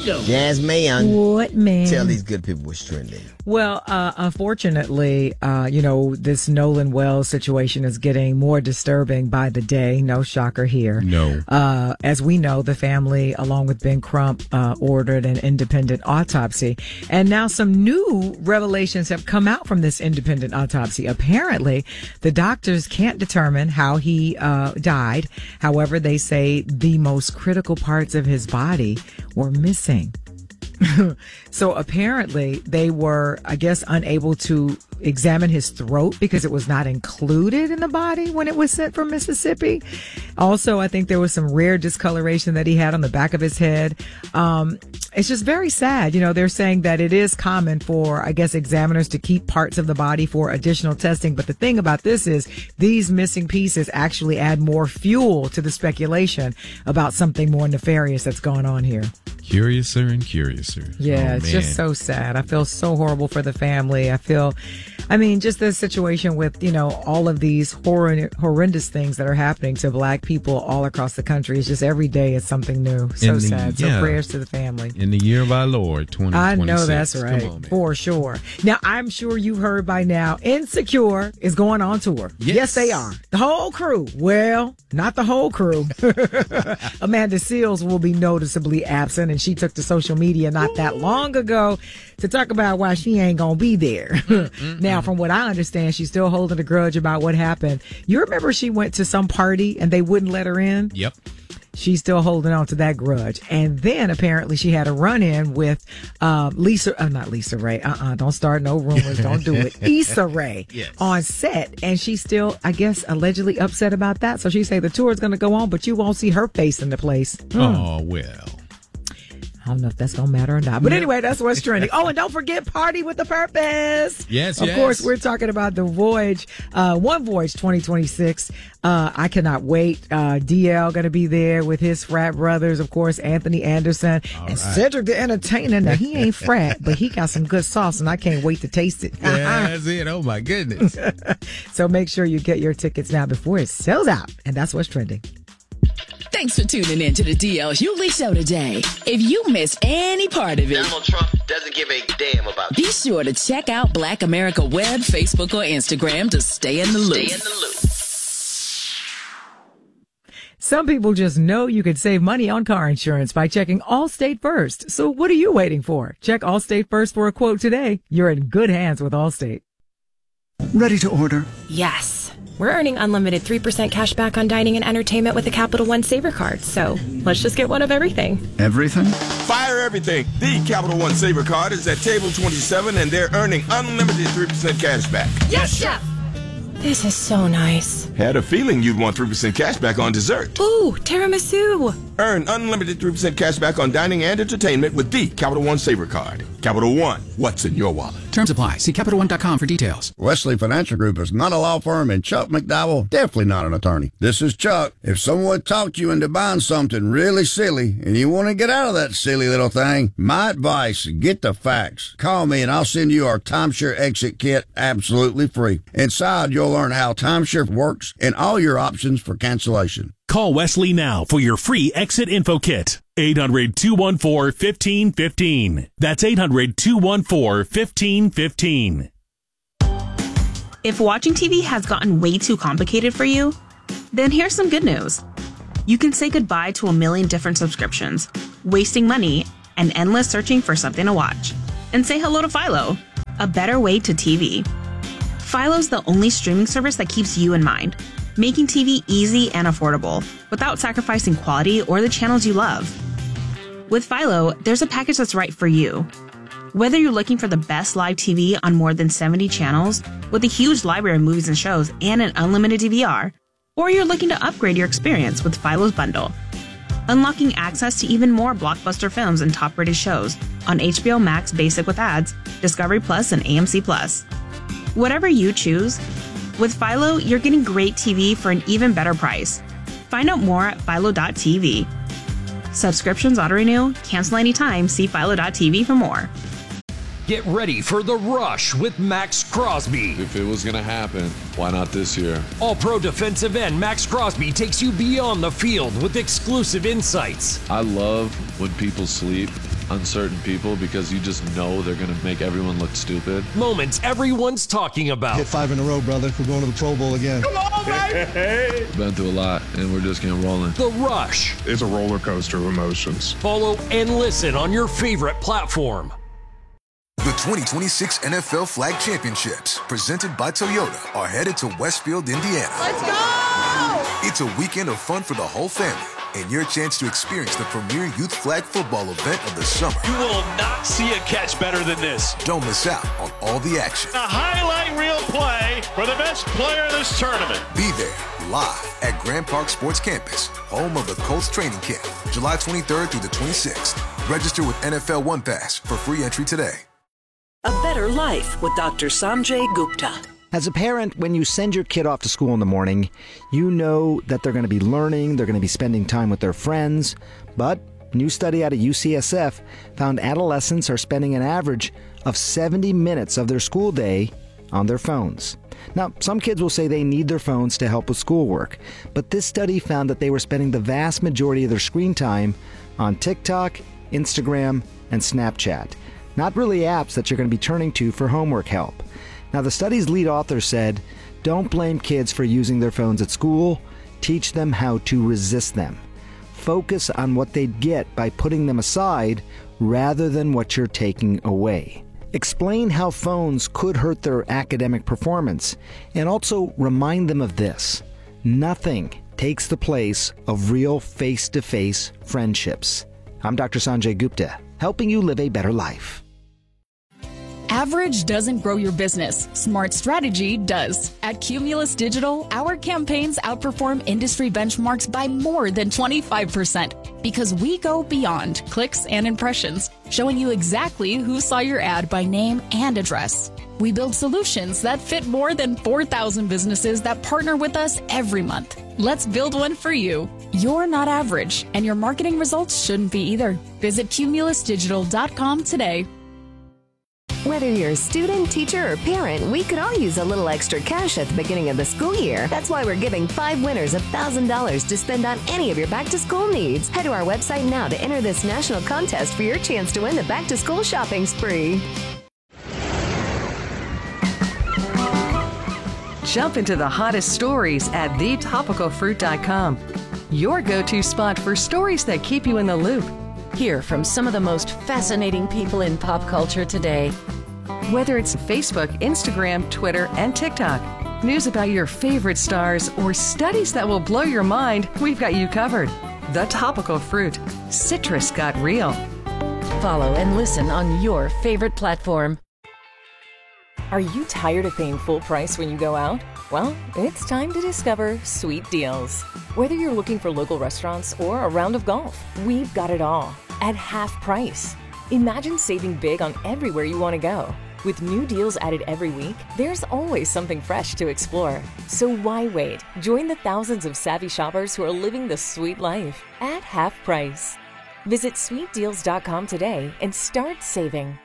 go. Jasmine. What, man? Tell these good people what's trending. Well, unfortunately, this Nolan Wells situation is getting more disturbing by the day. No shocker here. No. As we know, the family, along with Ben Crump, ordered an independent autopsy. And now some new revelations have come out from this independent autopsy. Apparently, the doctors can't determine how he died. However, they say the most critical parts of his body were missing. So apparently they were, I guess, unable to examine his throat because it was not included in the body when it was sent from Mississippi. Also, I think there was some rare discoloration that he had on the back of his head. It's just very sad. They're saying that it is common for, I guess, examiners to keep parts of the body for additional testing. But the thing about this is these missing pieces actually add more fuel to the speculation about something more nefarious that's going on here. Curiouser and curiouser. Yeah, it's just so sad. I feel so horrible for the family. Just the situation with, all of these horrendous things that are happening to black people all across the country. It's just every day it's something new. So sad. So prayers to the family. In the year of our Lord, 2026. I know that's right. Come on, man. For sure. Now, I'm sure you've heard by now, Insecure is going on tour. Yes, they are. The whole crew. Well, not the whole crew. Amanda Seales will be noticeably absent, and she took to social media not that long ago to talk about why she ain't gonna be there. Now, from what I understand, she's still holding a grudge about what happened. You remember she went to some party and they wouldn't let her in? Yep. She's still holding on to that grudge. And then apparently she had a run-in with not Lisa Ray. Don't start no rumors. Don't do it. Issa Rae on set. And she's still, I guess, allegedly upset about that. So she say the tour is going to go on, but you won't see her face in the place. Oh, well. I don't know if that's going to matter or not. But anyway, that's what's trending. Oh, and don't forget Party with a Purpose. Yes, Of course, we're talking about the Voyage, One Voyage 2026. I cannot wait. DL going to be there with his frat brothers, of course, Anthony Anderson and Cedric the Entertainer. Now, he ain't frat, but he got some good sauce, and I can't wait to taste it. Yeah, that's it. Oh, my goodness. So make sure you get your tickets now before it sells out. And that's what's trending. Thanks for tuning in to the DL Hughley Show today. If you missed any part of it, Donald Trump doesn't give a damn about be sure to check out Black America Web, Facebook, or Instagram to stay in the loop. Some people just know you could save money on car insurance by checking Allstate First. So what are you waiting for? Check Allstate First for a quote today. You're in good hands with Allstate. Ready to order? Yes. We're earning unlimited 3% cash back on dining and entertainment with a Capital One Saver card. So let's just get one of everything. Everything? Fire everything. The Capital One Saver card is at table 27 and they're earning unlimited 3% cash back. Yes, Chef! This is so nice. Had a feeling you'd want 3% cash back on dessert. Ooh, tiramisu. Earn unlimited 3% cash back on dining and entertainment with the Capital One Saver card. Capital One, what's in your wallet? Terms apply. See CapitalOne.com for details. Wesley Financial Group is not a law firm, and Chuck McDowell, definitely not an attorney. This is Chuck. If someone talked you into buying something really silly and you want to get out of that silly little thing, my advice, get the facts. Call me and I'll send you our timeshare exit kit absolutely free. Inside, you'll learn how timeshare works and all your options for cancellation. Call Wesley now for your free exit info kit. 800-214-1515. That's 800-214-1515. If watching TV has gotten way too complicated for you, then here's some good news. You can say goodbye to a million different subscriptions, wasting money, and endless searching for something to watch. And say hello to Philo, a better way to TV. Philo's the only streaming service that keeps you in mind, making TV easy and affordable without sacrificing quality or the channels you love. With Philo, there's a package that's right for you. Whether you're looking for the best live TV on more than 70 channels with a huge library of movies and shows and an unlimited DVR, or you're looking to upgrade your experience with Philo's bundle, unlocking access to even more blockbuster films and top-rated shows on HBO Max Basic with ads, Discovery Plus, and AMC Plus. Whatever you choose, with Philo, you're getting great TV for an even better price. Find out more at philo.tv. Subscriptions auto-renew, cancel anytime, see philo.tv for more. Get ready for The Rush with Max Crosby. If it was going to happen, why not this year? All-pro defensive end Max Crosby takes you beyond the field with exclusive insights. I love when people sleep uncertain people because you just know they're going to make everyone look stupid. Moments everyone's talking about. Hit 5 in a row, brother. We're going to the Pro Bowl again. Come on, baby! Been through a lot, and we're just getting rolling. The Rush. It's a roller coaster of emotions. Follow and listen on your favorite platform. The 2026 NFL Flag Championships, presented by Toyota, are headed to Westfield, Indiana. Let's go! It's a weekend of fun for the whole family and your chance to experience the premier youth flag football event of the summer. You will not see a catch better than this. Don't miss out on all the action. A highlight reel play for the best player of this tournament. Be there live at Grand Park Sports Campus, home of the Colts training camp, July 23rd through the 26th. Register with NFL One Pass for free entry today. A better life with Dr. Sanjay Gupta. As a parent, when you send your kid off to school in the morning, you know that they're going to be learning, they're going to be spending time with their friends. But a new study out of UCSF found adolescents are spending an average of 70 minutes of their school day on their phones. Now, some kids will say they need their phones to help with schoolwork, but this study found that they were spending the vast majority of their screen time on TikTok, Instagram, and Snapchat. Not really apps that you're going to be turning to for homework help. Now, the study's lead author said, don't blame kids for using their phones at school. Teach them how to resist them. Focus on what they'd get by putting them aside rather than what you're taking away. Explain how phones could hurt their academic performance, and also remind them of this. Nothing takes the place of real face-to-face friendships. I'm Dr. Sanjay Gupta, helping you live a better life. Average doesn't grow your business. Smart strategy does. At Cumulus Digital, our campaigns outperform industry benchmarks by more than 25% because we go beyond clicks and impressions, showing you exactly who saw your ad by name and address. We build solutions that fit more than 4,000 businesses that partner with us every month. Let's build one for you. You're not average, and your marketing results shouldn't be either. Visit cumulusdigital.com today. Whether you're a student, teacher, or parent, we could all use a little extra cash at the beginning of the school year. That's why we're giving 5 winners $1,000 to spend on any of your back-to-school needs. Head to our website now to enter this national contest for your chance to win the back-to-school shopping spree. Jump into the hottest stories at thetopicalfruit.com. Your go-to spot for stories that keep you in the loop. Hear from some of the most fascinating people in pop culture today. Whether it's Facebook, Instagram, Twitter, and TikTok, news about your favorite stars, or studies that will blow your mind, we've got you covered. The Topical Fruit. Citrus got real. Follow and listen on your favorite platform. Are you tired of paying full price when you go out? Well, it's time to discover Sweet Deals. Whether you're looking for local restaurants or a round of golf, we've got it all at half price. Imagine saving big on everywhere you want to go. With new deals added every week, there's always something fresh to explore. So why wait? Join the thousands of savvy shoppers who are living the sweet life at half price. Visit sweetdeals.com today and start saving.